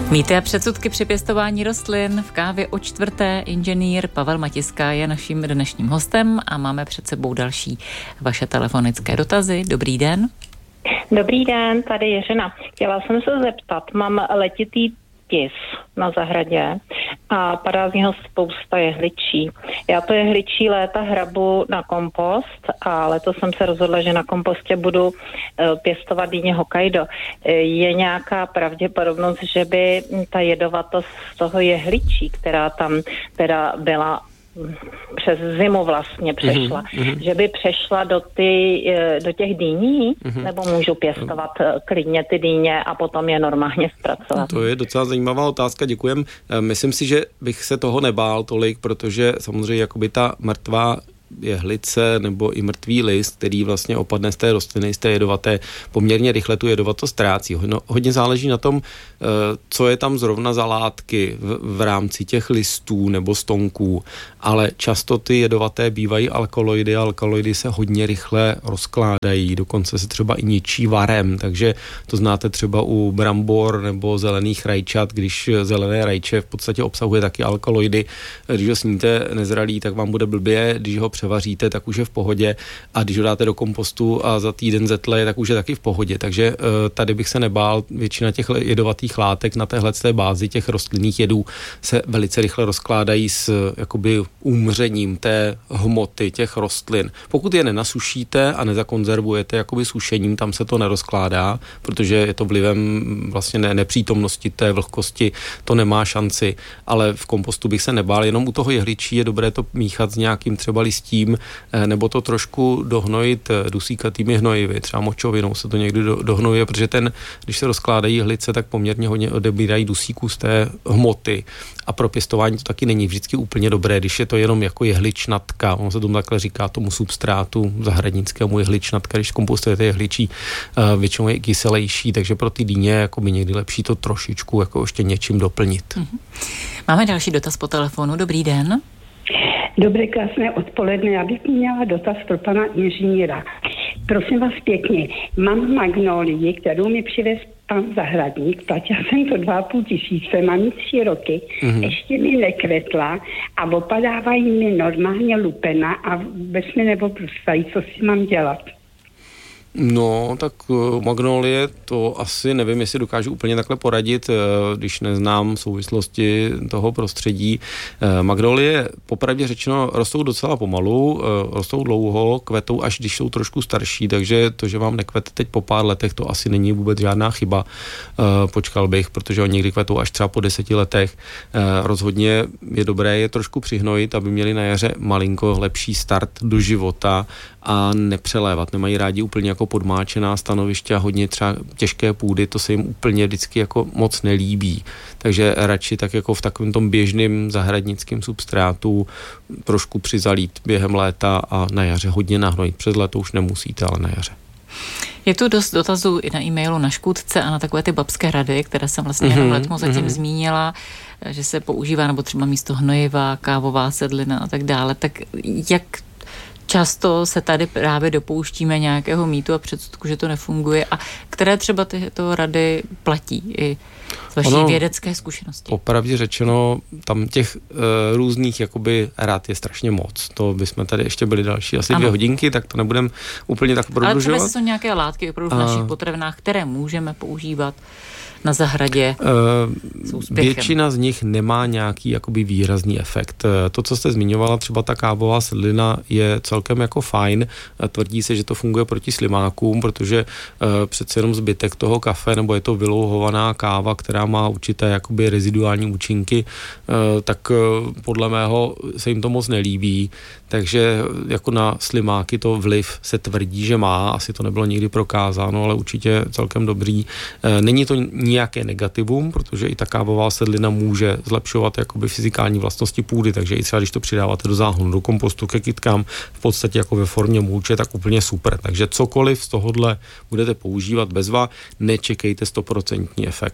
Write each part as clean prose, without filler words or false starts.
Mýty a předsudky při pěstování rostlin v kávě o čtvrté. Inženýr Pavel Matiska je naším dnešním hostem a máme před sebou další vaše telefonické dotazy. Dobrý den. Dobrý den, tady Jiřina. Chtěla jsem se zeptat, mám letitý tis na zahradě a padá z něho spousta jehličí. Já to jehličí léta hrabu na kompost a letos jsem se rozhodla, že na kompostě budu pěstovat dýně Hokkaido. Je nějaká pravděpodobnost, že by ta jedovatost z toho jehličí, která tam teda byla přes zimu vlastně přešla, že by přešla do těch dýní, nebo můžu pěstovat klidně ty dýně a potom je normálně zpracovat? To je docela zajímavá otázka, děkujem. Myslím si, že bych se toho nebál tolik, protože samozřejmě jakoby ta mrtvá jehlice nebo i mrtvý list, který vlastně opadne z té rostliny, z té jedovaté, poměrně rychle tu jedovato ztrácí. Hodně záleží na tom, co je tam zrovna za látky v rámci těch listů nebo stonků, ale často ty jedovaté bývají alkaloidy a alkaloidy se hodně rychle rozkládají, dokonce se třeba i ničí varem, takže to znáte třeba u brambor nebo zelených rajčat, když zelené rajče v podstatě obsahuje taky alkaloidy, když ho sníte nezralý, tak vám bude blbě, když ho převaříte, tak už je v pohodě a když ho dáte do kompostu a za týden zetleje, tak už je taky v pohodě. Takže tady bych se nebál, většina těch jedovatých látek na téhle bázi těch rostlinných jedů se velice rychle rozkládají s jakoby umřením té hmoty těch rostlin. Pokud je nenasušíte a nezakonzervujete jakoby sušením, tam se to nerozkládá, protože je to vlivem vlastně nepřítomnosti té vlhkosti, to nemá šanci, ale v kompostu bych se nebál, jenom u toho jehličí je dobré to míchat s nějakým třeba listím, nebo to trošku dohnojit dusíkatými hnojivy, třeba močovinou se to někdy dohnojuje, protože když se rozkládají jehlice, tak poměrně hodně odebírají dusíků z té hmoty a pro pěstování to taky není vždycky úplně dobré, když je to jenom jako jehličnatka, ono se tomu takhle říká tomu substrátu zahradnickému jehličnatka, když kompostujete jehličí, většinou je kyselejší, takže pro ty dýně jako by někdy lepší to trošičku jako ještě něčím doplnit. Máme další dotaz po telefonu. Dobrý den. Dobré, krásné odpoledne. Já bych měla dotaz pro pana inženýra. Prosím vás pěkně, mám magnolii, kterou mi přivez pan zahradník, platila jsem to 2,5 tisíce, mám ji 3 roky, ještě mi nekvetla a opadávají mi normálně lupena a vůbec mi neobrůstají, co si mám dělat. No, tak magnolie, to asi nevím, jestli dokážu úplně takhle poradit, když neznám souvislosti toho prostředí. Magnolie, popravdě řečeno, rostou docela pomalu, rostou dlouho, kvetou až když jsou trošku starší, takže to, že vám nekvete teď po pár letech, to asi není vůbec žádná chyba. Počkal bych, protože oni někdy kvetou až třeba po 10 letech. Rozhodně je dobré je trošku přihnojit, aby měli na jaře malinko lepší start do života a nepřelévat. Nemají rádi úplně jako podmáčená stanoviště a hodně třeba těžké půdy, to se jim úplně vždycky jako moc nelíbí. Takže radši tak jako v takovém tom běžném zahradnickém substrátu trošku přizalít během léta a na jaře hodně nahnojit. Přes léto už nemusíte, ale na jaře. Je tu dost dotazů i na e-mailu na Škůdce a na takové ty babské rady, které jsem vlastně jenom letmo zatím zmínila, že se používá nebo třeba místo hnojiva, kávová sedlina a tak dále. Tak jak často se tady právě dopouštíme nějakého mýtu a předsudku, že to nefunguje a které třeba tyto rady platí i z vaší vědecké zkušenosti? Popravdě řečeno, tam těch různých jakoby rád je strašně moc. To bychom tady ještě byli další asi 2 hodinky, tak to nebudeme úplně tak prodlužovat. Ale třeba jsou nějaké látky opravdu v našich potravinách, které můžeme používat na zahradě. Většina z nich nemá nějaký jakoby výrazný efekt. To, co jste zmiňovala, třeba ta kávová sedlina je celkem jako fajn. Tvrdí se, že to funguje proti slimákům, protože přece jenom zbytek toho kafe, nebo je to vylouhovaná káva, která má určité jakoby reziduální účinky, tak podle mého se jim to moc nelíbí. Takže jako na slimáky to vliv se tvrdí, že má, asi to nebylo nikdy prokázáno, ale určitě celkem dobrý. Není to nějaké negativum, protože i ta kávová sedlina může zlepšovat jakoby fyzikální vlastnosti půdy, takže i třeba když to přidáváte do záhonu, do kompostu, ke kytkám, v podstatě jako ve formě mulče, tak úplně super. Takže cokoliv z tohohle budete používat bezva, nečekejte 100% efekt.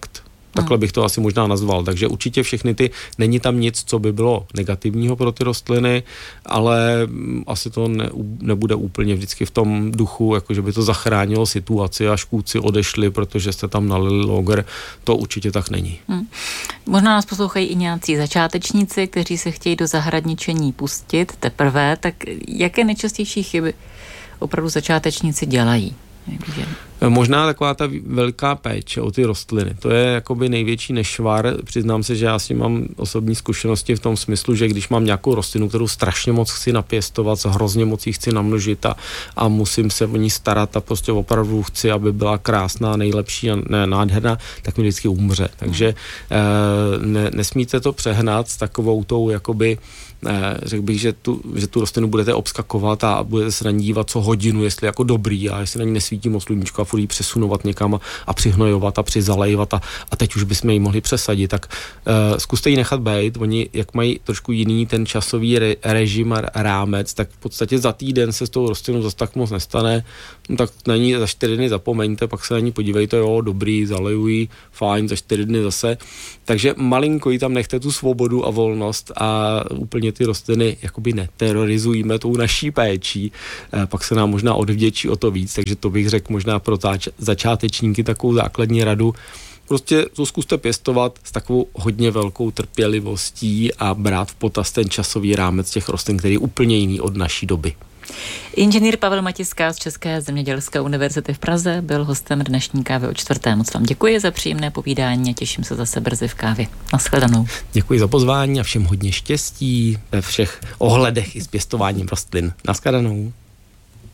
Takhle bych to asi možná nazval. Takže určitě všechny není tam nic, co by bylo negativního pro ty rostliny, ale asi to nebude úplně vždycky v tom duchu, jako že by to zachránilo situaci a škůdci odešli, protože jste tam nalili loger. To určitě tak není. Možná nás poslouchají i nějací začátečníci, kteří se chtějí do zahradničení pustit teprve, tak jaké nejčastější chyby opravdu začátečníci dělají? Možná taková ta velká péče o ty rostliny. To je jakoby největší nešvar. Přiznám se, že já si mám osobní zkušenosti v tom smyslu, že když mám nějakou rostlinu, kterou strašně moc chci napěstovat, hrozně moc ji chci namnožit a musím se o ní starat a prostě opravdu chci, aby byla krásná, nejlepší a nádherná, tak mi vždycky umře. Takže nesmíte to přehnat s takovou tou jakoby řekl bych, že tu rostlinu budete obskakovat a budete se na ní dívat co hodinu, jestli jako dobrý a jestli na ní nesvítí moc sluníčko a furt ji přesunovat někam a přihnojovat a přizalejvat a teď už bychom ji mohli přesadit, tak zkuste ji nechat být. Oni, jak mají trošku jiný ten časový režim a rámec, tak v podstatě za týden se s tou rostlinou zase tak moc nestane, no tak na ní za 4 dny zapomeňte, pak se na ní podívejte, jo, dobrý, zalejují, fajn, za 4 dny zase. Takže malinko jí tam nechte tu svobodu a volnost a úplně ty rostliny jakoby neterorizujeme tou naší péčí, pak se nám možná odvděčí o to víc, takže to bych řekl možná pro začátečníky takovou základní radu. Prostě to zkuste pěstovat s takovou hodně velkou trpělivostí a brát v potaz ten časový rámec těch rostlin, který je úplně jiný od naší doby. Inženýr Pavel Matiska z České zemědělské univerzity v Praze byl hostem dnešní Kávy o čtvrté. Moc vám děkuji za příjemné povídání a těším se zase brzy v Kávě. Nashledanou. Děkuji za pozvání a všem hodně štěstí ve všech ohledech i s pěstováním rostlin. Nashledanou.